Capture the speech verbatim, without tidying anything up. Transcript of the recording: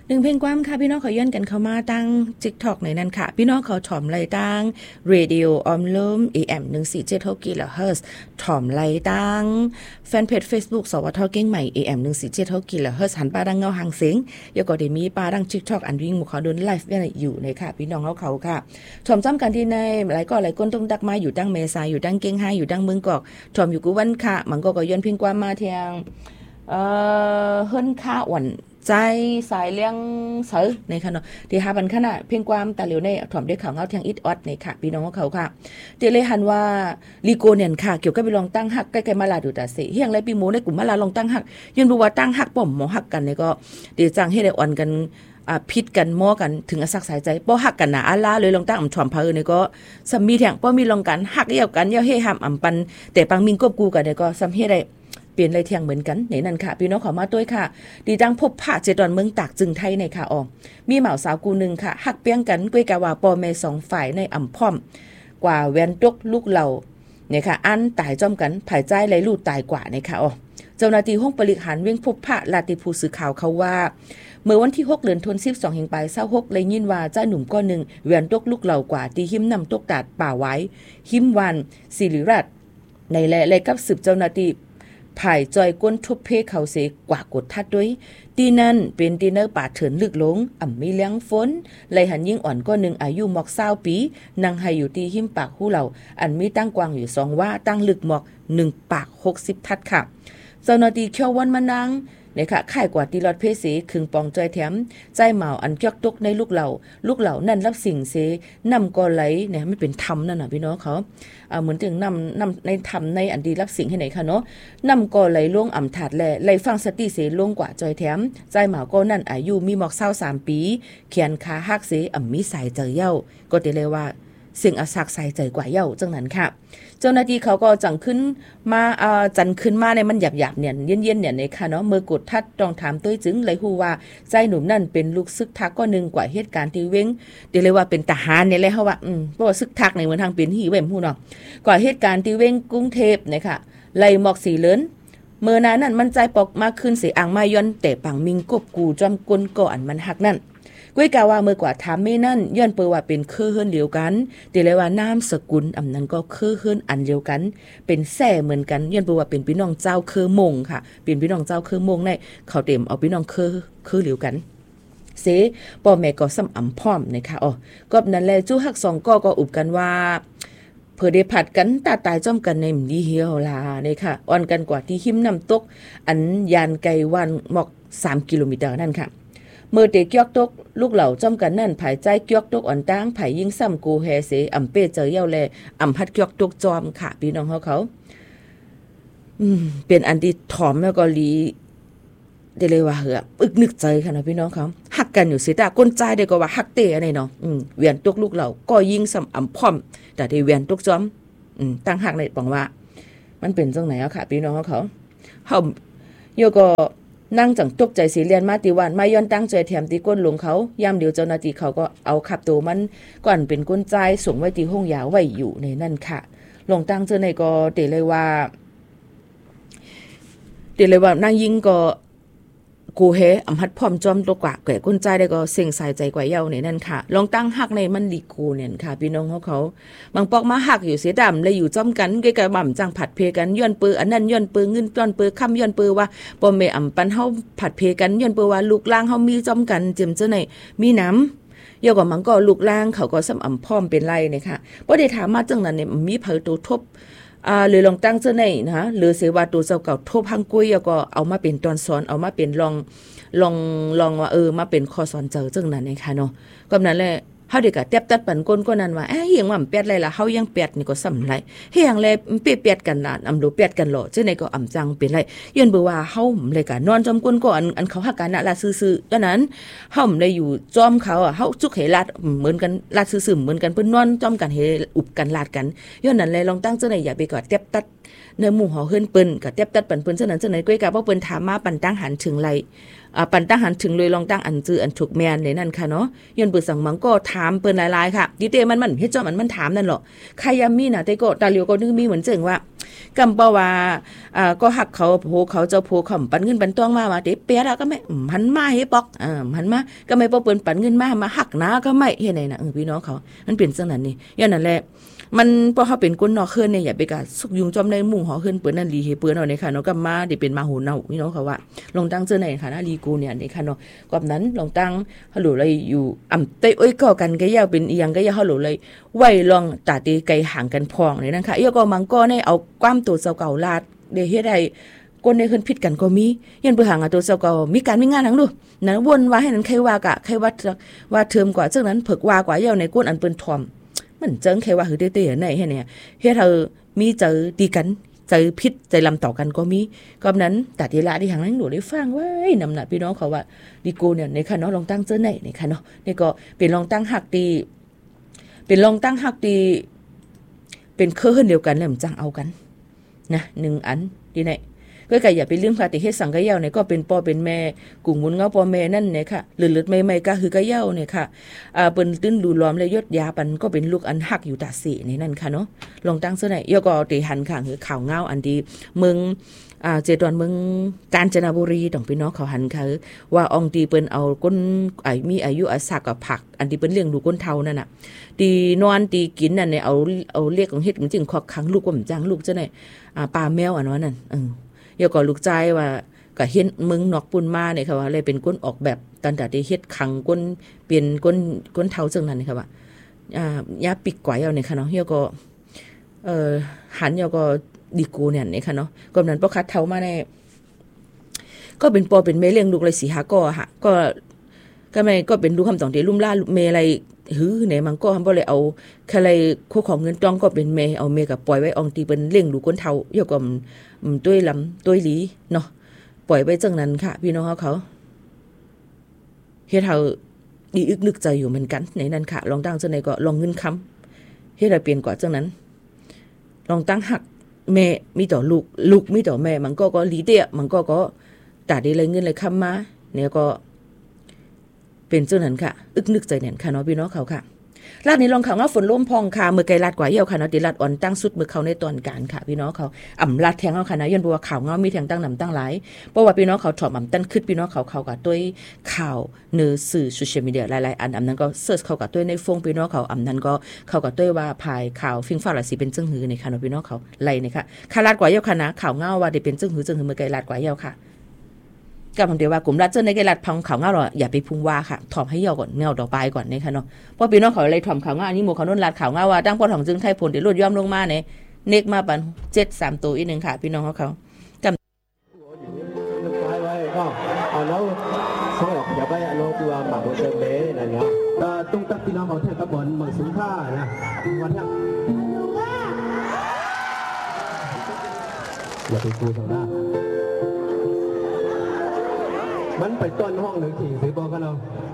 หนึ่งเพลงความค่ะพี่น้องเขาย้อนกันเข้ามาตั้ง TikTok ในนั้นค่ะพี่น้องเขาถ่อมไล่ตั้ง Radio ออมลม เอ เอ็ม หนึ่งสี่เจ็ด กิโลเฮิรตซ์ถ่อมไล่ตั้งแฟนเพจ Facebook สวทเก้งใหม่ เอ เอ็ม หนึ่งสี่เจ็ด กิโลเฮิรตซ์หันป้าดังเงาหางเสียงยก็ได้มีป้าดัง TikTok อันวิ่งหมู่เขาโดนไลฟ์อยู่ในค่ะพี่น้องเขาเขาค่ะถ่อมจ้ำกันที่ในหลายก็หลายคนต้องดักมาอยู่ตั้งเมษาอยู่ตั้งเก้งไฮอยู่ตั้งเมืองกอกถ่อมอยู่กูวันค่ะมันก็ก็ย้อนเพลงความมาเทียงเอ่อเฮิรนค่าอ่อนใจสายเลี้ยงเสือในค่ะเนาะที่หาบันขนาดเพียงความตาเหลียวในถ่อมได้ข่าวเงาเทียงอิดออดในค่ะพี่น้องของเขาค่ะเตเลยหันว่าลีโกเนี่ยค่ะเกี่ยวกับไปลองตั้งหักใกล้ๆมาลาดูตาเสเฮียงไรปีหมูในกลุ่มมาลาลองตั้งหักยืนรู้ว่าตั้งหักป้อมหมอหักกันเนี่ยก็เดี๋ยวจังให้ได้อ่อนกันอ่าพิษกันม้อกันถึงอสักสายใจป้อหักกันนะอาลาเลยลองตั้งอ่ำถ่อมเพอเนี่ยก็ซัมมีแทงป้อมีลองกันหักเยี่ยวกันเยี่ยวเฮห้ามอ่ำปันแต่ปังมิงกบกูกันเนี่ยก็ซัมเฮได้เปลี่ยนเลยเที่ยงเหมือนกันในนั้นค่ะพี่น้องขอมาด้วยค่ะดีดังพบพระเจดอนเมืองตากจึงไทยในค่ะออมีเหมาสาวกูนึงค่ะหักเปี้ยงกันก้วยกาวาปอแม่สองฝ่ายในอ่ำพ่อมกว่าแวนตกลูกเหล่าเนี่ยค่ะอันตายจ้อมกันภายใจไหลลูดตายกว่าในค่ะออเจ้าหน้าที่ห้องบริหารเวียงพบพระลาติผู้สื่อข่าวเขาว่าเมื่อวันที่หกเดือนธันวาคมสิบสองแห่งปลายเศร้าหกเลยยินว่าเจ้าหนุ่มก้อนหนึ่งแวนตกลูกเหล่ากว่าที่หิมนำตกตาดป่าไว้หิมวันศิริรัตน์ในแลเลยกับสืบเจ้าหน้าที่ภายจอยก้นทุบเพเขาเสกว่ากดทัดด้วยตีนั้นเป็นตีเนอร์ป่าเถินลึกลงอ่ำมีเลี้ยงฝนเลยหันยิ่งอ่อนก็หนึ่งอายุหมอกเศร้าปีนางให้อยู่ที่หิมปากหูเหล่าอันมีตั้งกว้างอยู่สองว่าตั้งลึกหมอกหนึ่งปากหกสิบทัดค่ะเจ้าหน้าที่เขียววันมานังเนี่ยค่ะข่ายกว่าตีรอดเพเสคึงปองจอยแถมใจเหมาอันเกียกตกในลูกเหล่าลูกเหล่านั่นรับสิ่งเสนำก็ไหลเนี่ยไม่เป็นธรรมนั่นน่ะพี่น้องเขาอ่าเหมือนถึงนำนำในธรรมในอันดีรับสิ่งให้ไหนค่ะเนาะนำก็ไหลล่วงอ่ำถาดแลไหลฟังสติเสล่วงกว่าจอยแถมใจเหมาก็นั่นอายุมีหมอกเศร้าสามปีเขียนขาหักเสอ่ำมีสายเจอเย้าก็ได้เลยว่าเสียงอาศักใส่ใจกว่าเย้าจังนั้นค่ะเจ้าหน้าที่เขาก็จังขึ้นมาอ่าจันขึ้นมาในมันหยาบๆเนี่ยเย็นๆเนี่ยในค่ะเนาะเมื่อกดทัดต้องถามตุ้ยจึงเลยฮู้ว่าใจหนุ่มนั่นเป็นลูกซึกทักก็นึงกว่าเหตุการณ์ที่เว้งเดี๋ยวเลยว่าเป็นทหารเนี่ยแหละเฮาว่าอืมเพราะว่าซึกทักในเหมือนทางเป็นหีเว้มฮู้เนาะกว่าเหตุการณ์ที่เว้งกรุงเทพเนี่ยค่ะไล่หมอกสีเลินเมื่อนั้นนั่นมันใจปอกมากขึ้นสิอ่างมาย้อนแต่ปังมิงกบกูจอมกลก่อนมันหักนั่นกุ้ยกาว่าเมื่อกว่าถามไม่นั่นย้อนเปิดว่าเป็นคือเฮือนเดียวกันแต่เลยว่านามสกุลอำนั้นก็คือเฮือนอันเดียวกันเป็นแท้เหมือนกันย้อนเปิดว่าเป็นพี่น้องเจ้าคือมงค่ะเป็นพี่น้องเจ้าคือมงในเขาเต็มเอาพี่น้องคือคือเดียวกันเสพ่อแม่ก็ซ้ำอำพร้อมนะคะอ๋อก็นั่นแหละจู้ฮักสองก็ก็อุบกันว่าเพื่อได้ผัดกันตาตายจ้อมกันในมดีเฮียวลาเนี่ยค่ะอ่อนกันกว่าที่หิมน้ำตกอันยานไกลวันหมอกสามกิโลเมตรนั่นค่ะเมื่อเตเกียกตกลูกเหล่าจ้อมกันนั่นภายใจเกียกตกอ่อนตั้งภายยิ่งซ้ำกูแฮเสอำเป้เจอเย้าแลอำพัดเกียกตกจอมค่ะพี่น้องเขาเขาอืมเป็นอันที่ถ่อมแล้วก็ลีได้เลยว่าเหอะอึกนึกใจค่ะนะพี่น้องเขาหักกันอยู่สิตาก้นใจได้ก็ว่าหักเตะอะไรเนาะอืมเวียนตกลูกเหล่าก็ยิ่งซ้ำอำพร้อมแต่ได้เวียนตกจอมอืมตั้งหักในปังว่ามันเป็นจังไหนอ่ะค่ะพี่น้องเขาเขาเฮาโยก็นั่งจังตกใจสีเรียนมาติวันมาย้อนตั้งใจแถมตีก้นหลงเขายามเดียวเจ้าหน้าที่เขาก็เอาขับตัวมันก่อนเป็นก้นใจส่งไว้ที่ห้องยาไว้อยู่ในนั่นค่ะลงตั้งเจอในก็เตเลยว่าเตเลยว่านั่งยิงก็กูเฮอำหัดพร้อมจอมตัวกว่าแก่ก้นใจได้ก็เซ็งสายใจกว่าเย้าในนั่นค่ะลองตั้งหักในมันดีกูเนี่ยค่ะพี่น้องเขาเขาบางปอกมาหักอยู่เสียดำเลยอยู่จอมกันใกล้ๆบ่ำจังผัดเพกันย้อนปืออันนั้นย้อนปือเงินย้อนปือค่ำย้อนปือว่าปอมแม่อำปันเฮาผัดเพกันย้อนปือว่าลูกล่างเฮามีจอมกันเจิมเจ้าไหนมีน้ำเยาก็มันก็ลูกล่างเขาก็ซ้ำอำพร้อมเป็นไรเนี่ยค่ะบ่ได้ถามมาจังนั้นเนี่ยมีเผยตัวทบอ่าหรือลองตั้งเจ้าไหนนะหรือเสว่าตัวเจ้าเก่าทบหังกุ้ยแล้วก็เอามาเป็นตอนสอนเอามาเป็นลองลองลองว่าเออมาเป็นข้อสอนเจอจังนั้นนะคะเนาะก็นั้นแหละเฮาเด็กก็เต็บตัดปันก้นก็นั้นว่าเอ้ยยังว่ามันแปดไรล่ะเฮายังแปดนี่ก็ซ้ำไรเฮียงแลเปียดๆกันน่ะอำดูแปดกันหล่อจังได๋ก็อำจังเป็นไรย้อนบ่ว่าเฮาเลยก็นอนจอมก้นก็อันอันเขาฮักกันน่ะล่ะซื่อๆดังนั้นเฮาได้อยู่จอมเขาอ่ะเฮาจุกให้ลาดเหมือนกันลาดซื่อๆเหมือนกันเพิ่นนอนจอมกันให้อุบกันลาดกันย้อนนั้นแลลองตั้งจังได๋อย่าไปก็เต็บตัดเนื้อหมู่หอเฮือนเปิ้นก็เต็บตัดปันเปิ้นเสนอเสนอก้อยกะบ่เปิ้นถามมาปันตั้งหันถึงไรอ่าปันตั้งหันถึงเลยลองตั้งอันจืออันถูกแม่นในนั่นค่ะเนาะย้อนเปิ้นสั่งมังก็ถามเปิ้นหลายๆค่ะดิเตมันมันเฮ็ดจ้อมันมันถามนั่นหรอใครยามมีน่ะแต่ก็ตาเหลียวก็นึกมีเหมือนจึงว่ากำเป้าว่าอ่าก็หักเขาโหเขาเจ้าโพเขาปันเงินปันต้องมาว่าเตเปียแล้วก็ไม่หันมาเฮ็ดปอกอ่าหันมาก็ไม่บ่เปิ้นปันเงินมามาหักหน้าก็ไม่เฮ็ดไหนน่ะเออพี่น้องเขามันเป็นจังนั้นนี่ย้อนนั่นแหละมันพอเขาเป็นคนนอกเฮือนเนี่ยอย่าไปกะสุกยุงจอมในหมู่หอเฮือนเปิ้นนั่นลีเฮเปิ้นเอาในค่ะเนาะก็มาได้เป็นมาโหเนาพี่น้องเขาว่าลองตั้งเจอในค่ะนะลีกูเนี่ยในค่ะเนาะกอบนั้นลองตั้งฮัลโหลเลยอยู่อ่ำเตยอ้อยก็กันก็ยาวเป็นอีหยังก็ยาวฮัลโหลเลยไว้ลองตาตีไกลห่างกันพองในนั้นค่ะอีก็มังก็ในเอาความตัวเจ้าเก่าลาดได้เฮ็ดให้คนในเฮือนผิดกันก็มียันเบิ่หางตัวเจ้าเก่ามีการมีงานทั้งดูนั้นวนว่าให้นั้นใครว่ากะใครว่าว่าเทิมกว่าจังนั้นเพิกว่ากว่ายาวในก้นอันเปิ้นทอมมันเจิงแค่ว่าคือเต้ๆไหนให้เนี่ยเฮ็ดเธอมีเจอดีกันใจพิษใจลำต่อกันก็มีก็นั้นตัดเวลาที่หางนั้นหนูได้ฟังไว้นำหนักพี่น้องเขาว่าดีโกเนี่ยในค่ะเนาะลองตั้งเจอไหนในค่ะเนาะนี่ก็เป็นลองตั้งหักดีเป็นลองตั้งหักดีเป็นเครื่องเดียวกันแล้วมันจังเอากันนะหนึ่งอันดีไหนก็ไก่อย่าไปลืมค่ะแต่เฮ็ดสังกะเย้าเนี่ยก็เป็นพ่อเป็นแม่กุ่งมุนเงาพ่อแม่นั่นเนี่ยค่ะหรือๆใหม่ๆก็คือกะเย้าเนี่ยค่ะอ่าเปิ้นตื้นดูล้อมและยศยาปันก็เป็นลูกอันหักอยู่ตาสีในนั่นค่ะเนาะลองตั้งซะไหนยก็ติหันข้างคือข่าวเงาอันดีเมืองอ่าเจตอนเมืองกาญจนบุรีต้องพี่น้องเขาหันค่ะว่าอองตีเปิ้นเอาก้นไอ้มีอายุอาศักกับผักอันที่เปิ้นเลี้ยงดูก้นเฒ่านั่นน่ะตีนอนตีกินนั่นเนี่ยเอาเอาเรียกของเฮ็ดจึงควักขังลูกว่ามันจังลูกจังได๋อ่าปลาแมวอันนั้นนั่นเออเดี๋ยวก็ลูกใจว่าก็เฮ็ดมึงนอกปุ่นมาเนี่ยค่ะว่าเลยเป็นก้นออกแบบตันแต่ที่เฮ็ดขังก้นเปลี่ยนก้นก้นเท้าจังนั้นนี่ค่ะว่าอ่ายาปิกก๋วยเอาเนี่ยค่ะเนาะเดี๋ยวก็เอ่อหันเดี๋ยวก็ดีกูเนี่ยนี่ค่ะเนาะกำนั้นบ่คัดเท้ามาได้ก็เป็นปอเป็นแม่เลี้ยงลูกเลยสี่ห้าก็ค่ะก็ก็ไม่ก็เป็นลูกคำต้องที่ลุ่มล่าเมอะไรหือไหนมันก็ทำบ่เลยเอาใครคู่ของเงินต้องก็เป็นเมเอาเมกับปล่อยไว้อองตีเป็นเลี้ยงลูกก้นเท้าเดี๋ยวก็ด้วยลำด้วยหลีเนาะปล่อยไว้จังนั้นค่ะพี่น้องเขาเขาเฮ็ดเฮาดีอึกนึกใจอยู่เหมือนกันในนั้นค่ะลองตั้งจังไหนก็ลองเงินค้ำเฮ็ดให้เปลี่ยนกว่าจังนั้นลองตั้งหักแม่มีต่อลูกลูกมีต่อแม่มันก็ก็หลีเตี้ยมันก็ก็ตัดได้เลยเงินเลยค้ำมาเนี่ยก็เป็นจังนั้นค่ะอึกนึกใจเนี่ยค่ะเนาะพี่น้องเขาค่ะลาดนี้ลองข่าวว่าฝนล่มพองค่ะมือไกลลาดกว่าเยี่ยวค่ะเนาะติลัดอ่อนตั้งสุดมือเขาในตอนการค่ะพี่น้องเขาอ่ำลาดแทงเอาค่ะนะย้อนบัวข่าวเงามีแทงตั้งนำตั้งหลายเพราะว่าพี่น้องเขาถอดอ่ำตั้นขึ้นพี่น้องเขาเขากับด้วยข่าวเนื้อสื่อโซเชียลมีเดียหลายๆอันอ่ำนั้นก็เสิร์ชเขากับด้วยในฟงพี่น้องเขาอ่ำนั้นก็เขากับด้วยว่าภายข่าวฟิงฟ้าหลายสีเป็นจึงหือในค่ะเนาะพี่น้องเขาไล่เนี่ยค่ะข่าวลาดกว่าเยี่ยวค่ะนะข่าวเงาว่าได้เป็นจึงหือจึงหือมือไกลลาดกว่าเยี่ยวค่ะกับผมเดียวว่ากลุ่มรัดเจอในไกลัดพังข่าวเงาหรออย่าไปพุ่งว่าค่ะถอมให้ยาวก่อนเงาต่อไปก่อนนี่ค่ะเนาะเพราะพี่น้องเขาเลยถอมข่าวเงาอันนี้หมู่เขาโน่นรัดข่าวเงาว่าตั้งพอถองจึงไทยผลเดี๋ยวลดย่อมลงมาเนี่ยเนกมาปันเจ็ดสามตัวอีกหนึ่งค่ะพี่น้องเขาเขาจำไว้ก็เอาแล้วเขาบอกอย่าไปเอาตัวหมากบนเติมเบ้นั่นเนาะตุ้งตักพี่น้องเขาแทนตะบนเมืองสิงค่านะวันนี้อย่าไปกูทางหน้ามันไปต้นห้องหนึ่งที่ซื้อบอกกันเรา